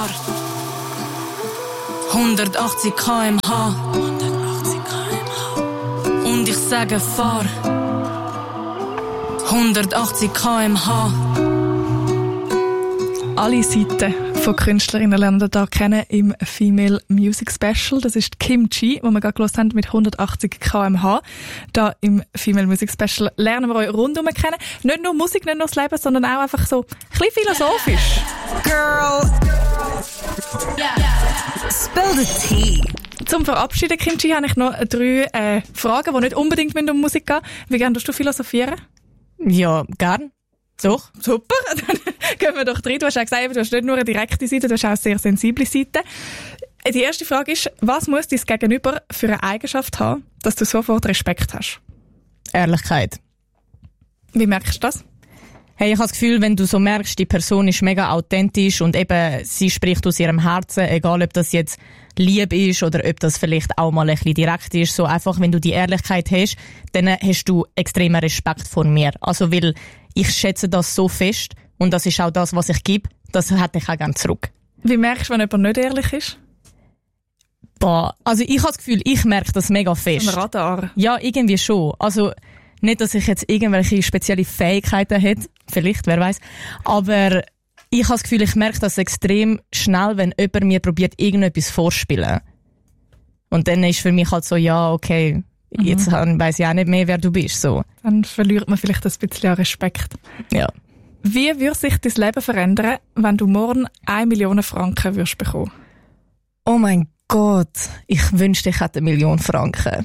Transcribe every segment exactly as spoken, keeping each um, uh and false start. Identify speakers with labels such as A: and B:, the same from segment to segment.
A: hundertachtzig Kilometer pro Stunde. Und ich sage fahr. hundertachtzig Kilometer pro Stunde.
B: Alle Seiten von Künstlerinnen lernen wir hier kennen im Female Music Special. Das ist Kim Chi, wo wir gerade gehört haben mit hundertachtzig Kilometer pro Stunde. Da im Female Music Special lernen wir euch rundum kennen. Nicht nur Musik, nicht nur das Leben, sondern auch einfach so ein bisschen philosophisch.
C: Girl. Yeah. Spill the tea.
B: Zum Verabschieden, Kim Chi, habe ich noch drei äh, Fragen, die nicht unbedingt um Musik gehen. Wie gerne du philosophieren?
D: Ja, gern. Doch.
B: Super, dann gehen wir doch rein. Du hast ja gesagt, du hast nicht nur eine direkte Seite, du hast auch eine sehr sensible Seite. Die erste Frage ist, was muss dein Gegenüber für eine Eigenschaft haben, dass du sofort Respekt hast?
D: Ehrlichkeit.
B: Wie merkst du das?
D: Hey, ich habe das Gefühl, wenn du so merkst, die Person ist mega authentisch und eben sie spricht aus ihrem Herzen, egal ob das jetzt lieb ist oder ob das vielleicht auch mal ein bisschen direkt ist, so einfach, wenn du die Ehrlichkeit hast, dann hast du extremen Respekt vor mir. Also, weil ich schätze das so fest und das ist auch das, was ich gebe, das hätte ich auch gerne zurück.
B: Wie merkst du, wenn jemand nicht ehrlich ist?
D: Boah, also ich habe das Gefühl, ich merke das mega fest.
B: Ein Radar?
D: Ja, irgendwie schon. Also nicht, dass ich jetzt irgendwelche spezielle Fähigkeiten hätte, vielleicht, wer weiß. Aber ich habe das Gefühl, ich merke das extrem schnell, wenn jemand mir probiert, irgendetwas vorspielen. Und dann ist für mich halt so, ja, okay, mhm. jetzt weiss ich auch nicht mehr, wer du bist. So.
B: Dann verliert man vielleicht ein bisschen Respekt.
D: Ja.
B: Wie würde sich dein Leben verändern, wenn du morgen eine Million Franken würdest bekommen?
D: Oh mein Gott, ich wünschte, ich hätte eine Million Franken.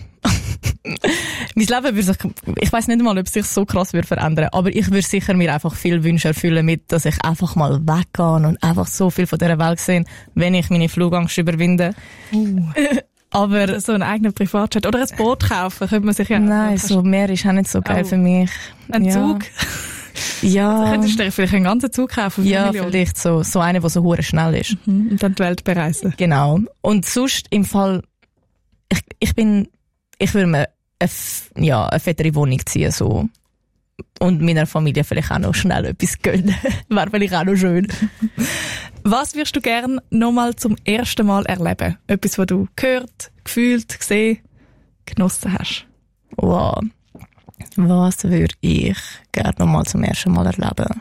D: Mein Leben würde sich, ich weiss nicht mal, ob es sich so krass würde verändern, aber ich würde sicher mir einfach viel Wünsche erfüllen mit, dass ich einfach mal weggehe und einfach so viel von dieser Welt sehe, wenn ich meine Flugangst überwinde. Uh. Aber
B: so einen eigenen Privatjet oder ein Boot kaufen, könnte man sich ja...
D: Nein, so Meer ist auch nicht so geil oh. für mich.
B: Ein ja. Zug?
D: Ja.
B: Also könntest du dir vielleicht einen ganzen Zug kaufen?
D: Ja, vielleicht so, so einen, der so hure schnell ist.
B: Mhm. Und dann die Welt bereisen.
D: Genau. Und sonst im Fall, ich, ich bin, ich würde mir eine, ja, eine fettere Wohnung ziehen, so. Und meiner Familie vielleicht auch noch schnell etwas gönnen. Wäre vielleicht auch noch schön.
B: Was würdest du gerne nochmal zum ersten Mal erleben? Etwas, was du gehört, gefühlt, gesehen, genossen hast?
D: Wow. Was würde ich gerne nochmal zum ersten Mal erleben?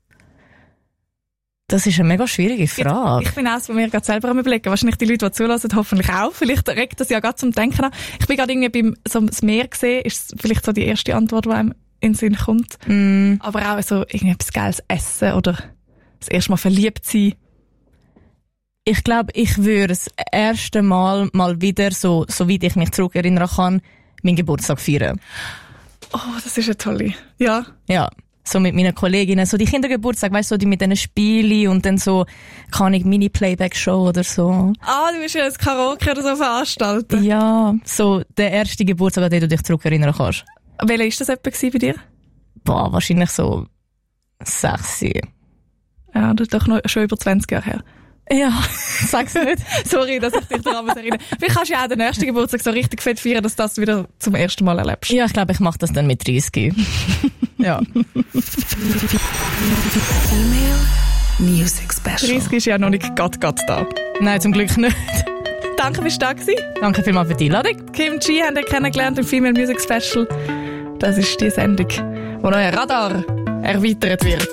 D: Das ist eine mega schwierige Frage.
B: Ich, ich bin auch von mir gerade selber am Überlegen. Wahrscheinlich die Leute, die zulassen, hoffentlich auch. Vielleicht regt das ja gerade zum Denken an. Ich bin gerade irgendwie beim so das Meer gesehen, ist vielleicht so die erste Antwort, die einem in den Sinn kommt.
D: Mm.
B: Aber auch so irgendetwas Geiles essen oder das erste Mal verliebt sein.
D: Ich glaube, ich würde das erste Mal mal wieder, so, soweit ich mich zurückerinnern kann, meinen Geburtstag feiern.
B: Oh, das ist eine tolle. Ja.
D: Ja. So mit meinen Kolleginnen, so die Kindergeburtstag, weißt du, so die mit diesen Spielen und dann so, kann ich Mini-Playback-Show oder so.
B: Ah, du willst ja ein Karaoke oder so veranstalten.
D: Ja, so der erste Geburtstag, an den du dich zurückerinnern kannst.
B: Welcher war das etwa bei dir?
D: Boah, wahrscheinlich so sechzig.
B: Ja, das ist doch noch schon über zwanzig Jahre her.
D: Ja, sag's nicht.
B: Sorry, dass ich dich daran erinnere. Vielleicht kannst du ja auch den nächsten Geburtstag so richtig fett feiern, dass du das wieder zum ersten Mal erlebst.
D: Ja, ich glaube, ich mache das dann mit dreißig. Ja.
C: Female Music Special.
B: dreißig ist ja noch nicht gatt gatt da.
D: Nein, zum Glück nicht.
B: Danke, bist du da gewesen.
D: Danke vielmals für die Einladung.
B: Kim Chi haben wir kennengelernt im Female Music Special. Das ist die Sendung, wo euer Radar erweitert wird.